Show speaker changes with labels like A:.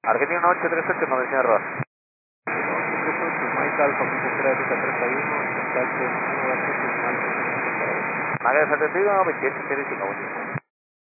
A: Argentina 838, convención de Rodas.
B: 838, Mike Alfa, Punta Ética 31, contacto en Nueva York,
A: Magallanes 71, 28, 35,